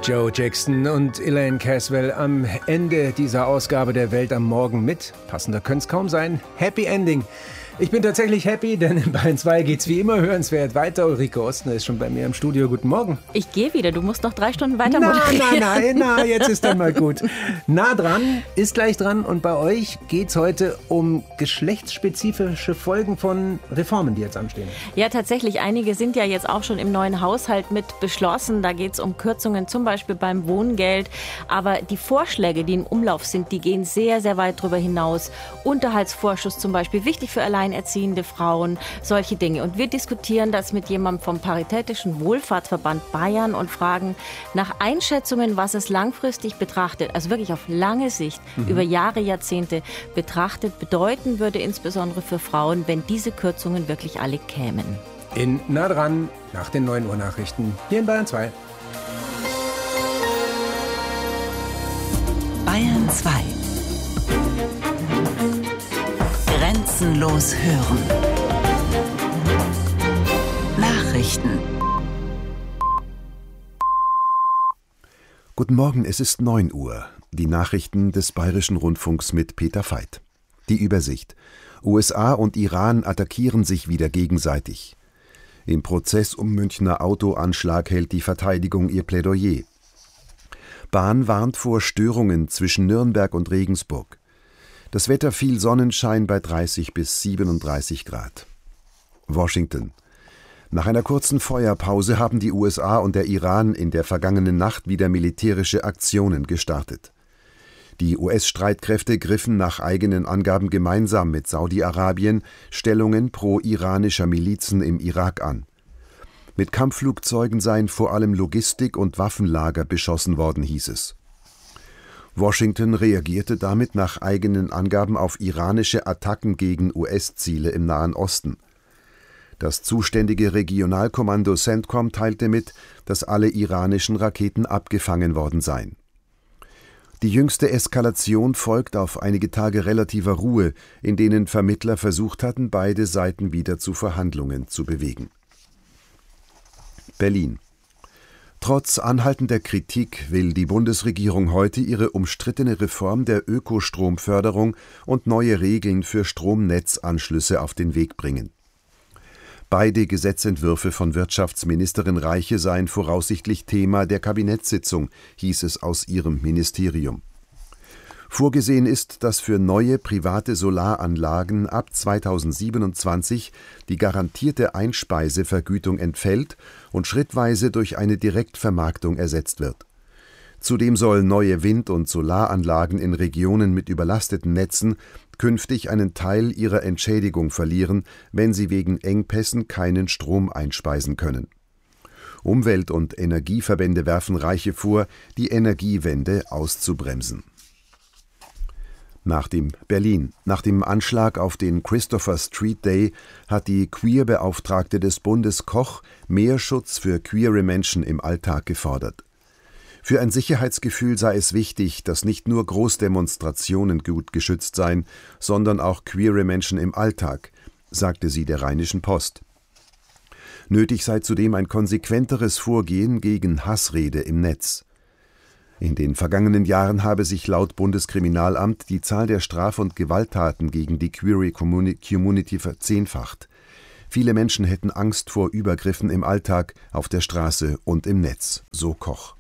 Joe Jackson und Elaine Caswell am Ende dieser Ausgabe der Welt am Morgen mit, passender könnte es kaum sein, Happy Ending. Ich bin tatsächlich happy, denn in Bayern 2 geht's wie immer hörenswert weiter. Ulrike Ostner ist schon bei mir im Studio. Guten Morgen. Ich gehe wieder, du musst noch 3 Stunden weiter moderieren. Na, jetzt ist dann mal gut. Nah dran, ist gleich dran und bei euch geht's heute um geschlechtsspezifische Folgen von Reformen, die jetzt anstehen. Ja, tatsächlich, einige sind ja jetzt auch schon im neuen Haushalt mit beschlossen. Da geht's um Kürzungen, zum Beispiel beim Wohngeld. Aber die Vorschläge, die im Umlauf sind, die gehen sehr, sehr weit darüber hinaus. Unterhaltsvorschuss zum Beispiel, wichtig für alleinerziehende Frauen, solche Dinge. Und wir diskutieren das mit jemandem vom Paritätischen Wohlfahrtsverband Bayern und fragen nach Einschätzungen, was es langfristig betrachtet, also wirklich auf lange Sicht, über Jahre, Jahrzehnte betrachtet, bedeuten würde, insbesondere für Frauen, wenn diese Kürzungen wirklich alle kämen. In Nah dran, nach den 9 Uhr Nachrichten, hier in Bayern 2. Bayern 2. Grenzenlos hören. Nachrichten. Guten Morgen, es ist 9 Uhr. Die Nachrichten des Bayerischen Rundfunks mit Peter Veit. Die Übersicht. USA und Iran attackieren sich wieder gegenseitig. Im Prozess um Münchner Autoanschlag hält die Verteidigung ihr Plädoyer. Bahn warnt vor Störungen zwischen Nürnberg und Regensburg. Das Wetter viel Sonnenschein bei 30 bis 37 Grad. Washington. Nach einer kurzen Feuerpause haben die USA und der Iran in der vergangenen Nacht wieder militärische Aktionen gestartet. Die US-Streitkräfte griffen nach eigenen Angaben gemeinsam mit Saudi-Arabien Stellungen pro-iranischer Milizen im Irak an. Mit Kampfflugzeugen seien vor allem Logistik- und Waffenlager beschossen worden, hieß es. Washington reagierte damit nach eigenen Angaben auf iranische Attacken gegen US-Ziele im Nahen Osten. Das zuständige Regionalkommando CENTCOM teilte mit, dass alle iranischen Raketen abgefangen worden seien. Die jüngste Eskalation folgt auf einige Tage relativer Ruhe, in denen Vermittler versucht hatten, beide Seiten wieder zu Verhandlungen zu bewegen. Berlin. Trotz anhaltender Kritik will die Bundesregierung heute ihre umstrittene Reform der Ökostromförderung und neue Regeln für Stromnetzanschlüsse auf den Weg bringen. Beide Gesetzentwürfe von Wirtschaftsministerin Reiche seien voraussichtlich Thema der Kabinettssitzung, hieß es aus ihrem Ministerium. Vorgesehen ist, dass für neue private Solaranlagen ab 2027 die garantierte Einspeisevergütung entfällt und schrittweise durch eine Direktvermarktung ersetzt wird. Zudem sollen neue Wind- und Solaranlagen in Regionen mit überlasteten Netzen künftig einen Teil ihrer Entschädigung verlieren, wenn sie wegen Engpässen keinen Strom einspeisen können. Umwelt- und Energieverbände werfen Reiche vor, die Energiewende auszubremsen. Nach dem Anschlag auf den Christopher Street Day hat die Queer-Beauftragte des Bundes Koch mehr Schutz für queere Menschen im Alltag gefordert. Für ein Sicherheitsgefühl sei es wichtig, dass nicht nur Großdemonstrationen gut geschützt seien, sondern auch queere Menschen im Alltag, sagte sie der Rheinischen Post. Nötig sei zudem ein konsequenteres Vorgehen gegen Hassrede im Netz. In den vergangenen Jahren habe sich laut Bundeskriminalamt die Zahl der Straf- und Gewalttaten gegen die Queer Community verzehnfacht. Viele Menschen hätten Angst vor Übergriffen im Alltag, auf der Straße und im Netz, so Koch.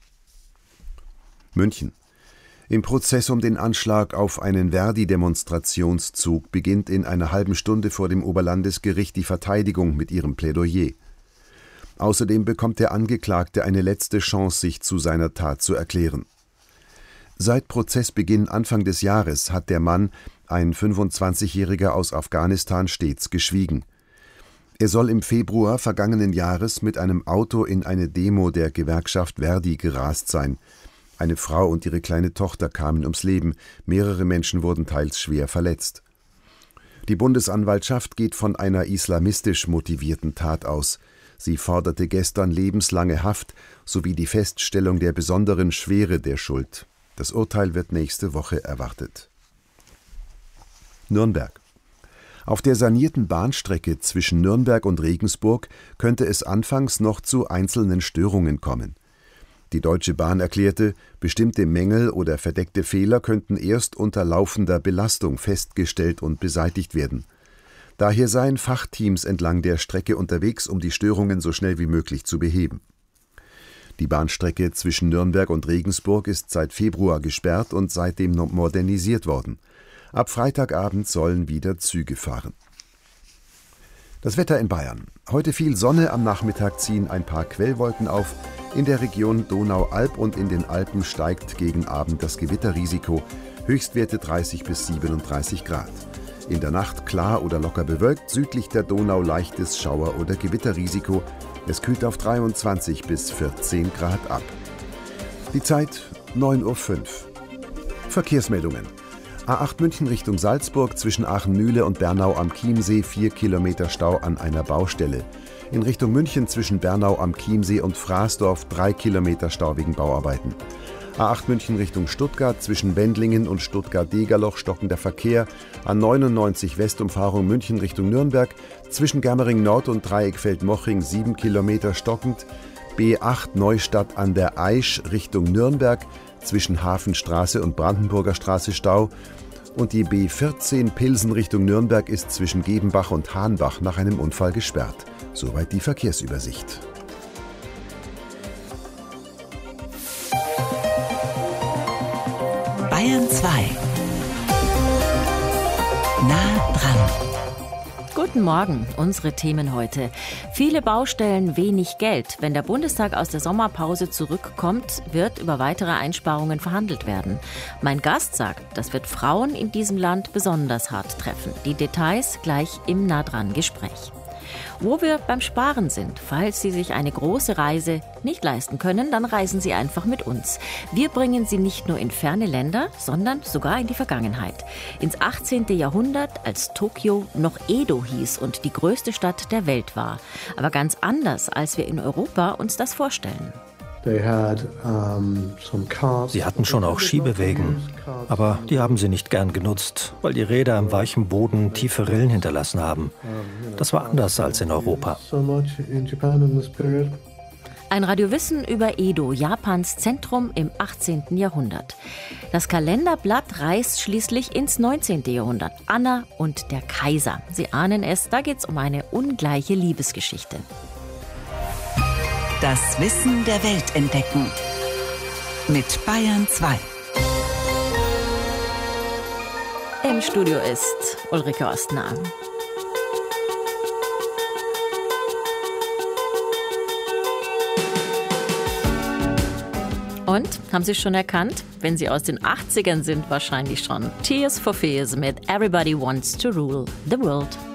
München. Im Prozess um den Anschlag auf einen Verdi-Demonstrationszug beginnt in einer halben Stunde vor dem Oberlandesgericht die Verteidigung mit ihrem Plädoyer. Außerdem bekommt der Angeklagte eine letzte Chance, sich zu seiner Tat zu erklären. Seit Prozessbeginn Anfang des Jahres hat der Mann, ein 25-Jähriger aus Afghanistan, stets geschwiegen. Er soll im Februar vergangenen Jahres mit einem Auto in eine Demo der Gewerkschaft Verdi gerast sein. Eine Frau und ihre kleine Tochter kamen ums Leben, mehrere Menschen wurden teils schwer verletzt. Die Bundesanwaltschaft geht von einer islamistisch motivierten Tat aus. Sie forderte gestern lebenslange Haft sowie die Feststellung der besonderen Schwere der Schuld. Das Urteil wird nächste Woche erwartet. Nürnberg. Auf der sanierten Bahnstrecke zwischen Nürnberg und Regensburg könnte es anfangs noch zu einzelnen Störungen kommen. Die Deutsche Bahn erklärte, bestimmte Mängel oder verdeckte Fehler könnten erst unter laufender Belastung festgestellt und beseitigt werden. Daher seien Fachteams entlang der Strecke unterwegs, um die Störungen so schnell wie möglich zu beheben. Die Bahnstrecke zwischen Nürnberg und Regensburg ist seit Februar gesperrt und seitdem noch modernisiert worden. Ab Freitagabend sollen wieder Züge fahren. Das Wetter in Bayern. Heute viel Sonne, am Nachmittag ziehen ein paar Quellwolken auf. In der Region Donau-Alb und in den Alpen steigt gegen Abend das Gewitterrisiko. Höchstwerte 30 bis 37 Grad. In der Nacht klar oder locker bewölkt, südlich der Donau leichtes Schauer- oder Gewitterrisiko. Es kühlt auf 23 bis 14 Grad ab. Die Zeit 9:05 Uhr. Verkehrsmeldungen. A8 München Richtung Salzburg zwischen Aachen-Mühle und Bernau am Chiemsee 4 Kilometer Stau an einer Baustelle. In Richtung München zwischen Bernau am Chiemsee und Fraßdorf 3 Kilometer Stau wegen Bauarbeiten. A8 München Richtung Stuttgart zwischen Wendlingen und Stuttgart-Degerloch stockender Verkehr. A99 Westumfahrung München Richtung Nürnberg zwischen Germering Nord und Dreieckfeld-Moching 7 Kilometer stockend. B8 Neustadt an der Aisch Richtung Nürnberg zwischen Hafenstraße und Brandenburger Straße Stau. Und die B14 Pilsen Richtung Nürnberg ist zwischen Gebenbach und Hahnbach nach einem Unfall gesperrt. Soweit die Verkehrsübersicht. Bayern 2. Nah dran. Guten Morgen, unsere Themen heute. Viele Baustellen, wenig Geld. Wenn der Bundestag aus der Sommerpause zurückkommt, wird über weitere Einsparungen verhandelt werden. Mein Gast sagt, das wird Frauen in diesem Land besonders hart treffen. Die Details gleich im Nah-dran-Gespräch. Wo wir beim Sparen sind, falls Sie sich eine große Reise nicht leisten können, dann reisen Sie einfach mit uns. Wir bringen Sie nicht nur in ferne Länder, sondern sogar in die Vergangenheit. Ins 18. Jahrhundert, als Tokio noch Edo hieß und die größte Stadt der Welt war. Aber ganz anders, als wir in Europa uns das vorstellen. Sie hatten schon auch Schiebewägen, aber die haben sie nicht gern genutzt, weil die Räder im weichen Boden tiefe Rillen hinterlassen haben. Das war anders als in Europa. Ein Radiowissen über Edo, Japans Zentrum im 18. Jahrhundert. Das Kalenderblatt reist schließlich ins 19. Jahrhundert. Anna und der Kaiser. Sie ahnen es, da geht's um eine ungleiche Liebesgeschichte. Das Wissen der Welt entdecken. Mit Bayern 2. Im Studio ist Ulrike Ostner. Und, haben Sie schon erkannt? Wenn Sie aus den 80ern sind, wahrscheinlich schon. Tears for Fears mit Everybody Wants to Rule the World.